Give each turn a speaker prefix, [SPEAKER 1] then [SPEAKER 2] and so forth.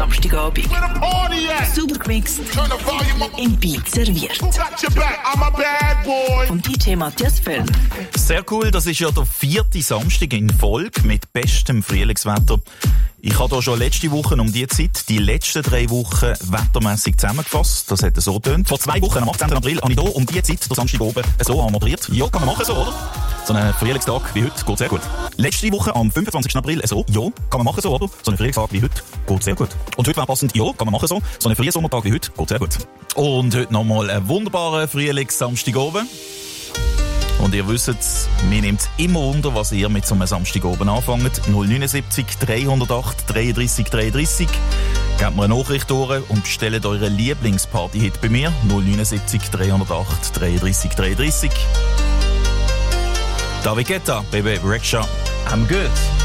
[SPEAKER 1] Samstagabend. Super gemixt, im Beat serviert. Vom DJ Matthias Fellner.
[SPEAKER 2] Sehr cool, das ist ja der 4. Samstag in Folge mit bestem Frühlingswetter. Ich habe hier schon letzte Woche um die Zeit die letzten 3 Wochen wettermässig zusammengefasst. Das hat so getönt. Vor 2 Wochen, am 18. April, habe ich hier um die Zeit, der Samstag oben, so moderiert. Ja, kann man machen so, oder? So einen Frühlingstag wie heute geht sehr gut. Letzte Woche am 25. April so, ja, kann man machen so, oder? So einen Frühlingstag wie heute geht sehr gut. Und heute wäre passend, ja, kann man machen so. So einen Frühsommertag wie heute geht sehr gut. Und heute nochmal einen wunderbaren Frühlingssamstag oben. Und ihr wisst, mir nimmt immer Wunder, was ihr mit so einem Samstag oben anfangt. 079 308 33 33. Gebt mir eine Nachricht durch und bestellt euren Lieblingsparty-Hit bei mir. 079 308 33 33. David Guetta, Baby Rexha, I'm good.